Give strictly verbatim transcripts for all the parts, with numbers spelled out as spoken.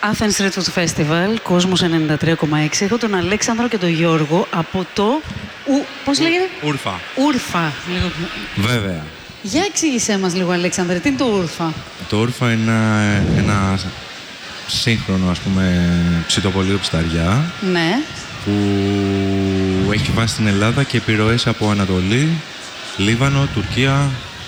Athens Street Food Festival, Κόσμος ενενήντα τρία κόμμα έξι. Έχω τον Αλέξανδρο και τον Γιώργο από το... Ου... Πώς λέγεται? Ούρφα. Ούρφα. Λίγο... Βέβαια. Για εξήγησέ μας λίγο, Αλέξανδρε, τι είναι το Ούρφα? Το Ούρφα είναι ένα, ένα σύγχρονο, ας πούμε, ψητοπολείο ψηταριά. Ναι. Που έχει βάσει στην Ελλάδα και επιρροές από Ανατολή, Λίβανο, Τουρκία.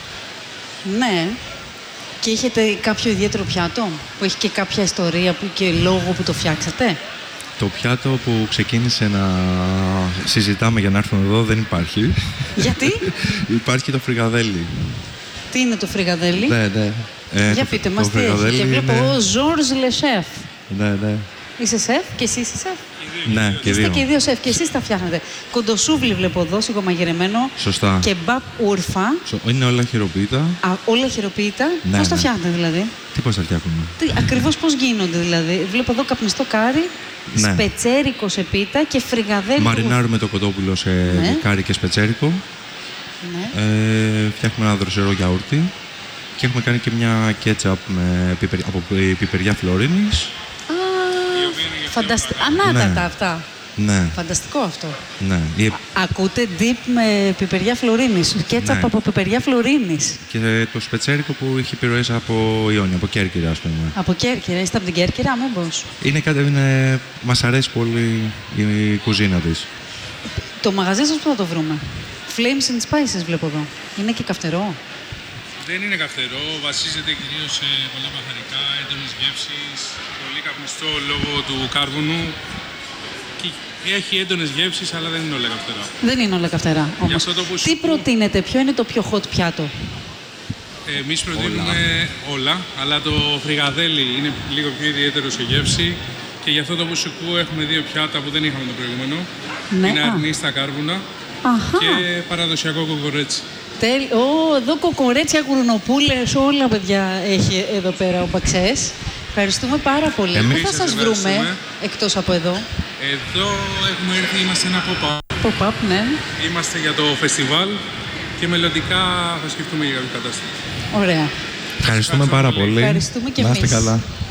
Ναι. Και έχετε κάποιο ιδιαίτερο πιάτο που έχει και κάποια ιστορία που και λόγο που το φτιάξατε? Το πιάτο που ξεκίνησε να συζητάμε για να έρθουμε εδώ δεν υπάρχει. Γιατί? Υπάρχει το φρικαδέλι. Τι είναι το φρικαδέλι? Ναι, ναι. Ε, Για το, πείτε το μας τι έχει. Και βλέπω είναι... εγώ Georges Le Chef. Ναι, ναι. Είσαι σεφ και εσύ είσαι σεφ. Ναι, και Είστε δύο. και οι δύο σεφ και εσείς τα φτιάχνετε. Κοντοσούβλι βλέπω εδώ, σιγομαγειρεμένο. Σωστά. Κεμπάπ ούρφα. Είναι όλα χειροποίητα. Α, όλα χειροποίητα. Ναι, πώς τα ναι. φτιάχνετε δηλαδή? Τι πώς τα φτιάχνουμε? Τι, ακριβώς πώς γίνονται δηλαδή? Βλέπω εδώ καπνιστό κάρι, Ναι. σπετσέρικο σε πίτα και φρυγαδέλι. Μαρινάρουμε το κοτόπουλο σε Ναι. κάρι και σπετσέρικο. Ναι. Ε, φτιάχνουμε ένα δροσερό γιαούρτι. Και έχουμε κάνει και μια κέτσαπ με πιπερ, από πιπεριά Φλωρίνης. Α, φανταστι... ανάτατα Ναι. αυτά. Ναι, Φανταστικό αυτό. ναι. Η- Α, ακούτε dip με πιπεριά Φλωρίνης. Κέτσαπ Ναι. από πιπεριά Φλωρίνης. Και το σπετσέρικο που έχει επιρροές από Ιόνια, από Κέρκυρα, ας πούμε. Από Κέρκυρα. Είστε από την Κέρκυρα, μήπως? Είναι κάτι, είναι, μας αρέσει πολύ η κουζίνα της. Το μαγαζί σας πού θα το βρούμε? Flames and Spices βλέπω εδώ. Είναι και καυτερό. Δεν είναι καυτερό, βασίζεται κυρίως σε πολλά μπαχαρικά, έντονες γεύσεις, πολύ καπνιστό λόγω του κάρβουνου και έχει έντονες γεύσεις, αλλά δεν είναι όλα καυτερά. Δεν είναι όλα καυτερά όμως. αυτό το που σου Τι πω- προτείνετε, ποιο είναι το πιο hot πιάτο? Εμείς προτείνουμε όλα. αλλά το φρυγαδέλι είναι λίγο πιο ιδιαίτερο σε γεύση και για αυτό το πουσουκού έχουμε δύο πιάτα που δεν είχαμε το προηγούμενο. Ναι, Είναι α. αρνί στα κάρβουνα Αχα. και παραδοσιακό κοκορέτσι. Τέλει... Ω, εδώ κοκορέτσια, γουρνοπούλες, όλα παιδιά έχει εδώ πέρα ο Μπαξές. Ευχαριστούμε πάρα πολύ. Εμείς Πού θα σας σας βρούμε ευχαριστούμε. εκτός από εδώ? Εδώ έχουμε έρθει, είμαστε ένα pop-up. Pop-up, ναι. Είμαστε για το φεστιβάλ και μελλοντικά θα σκεφτούμε για κάποιο κατάστημα. Ωραία. Ευχαριστούμε πάρα πολύ. Ευχαριστούμε και Να είστε εμείς. καλά.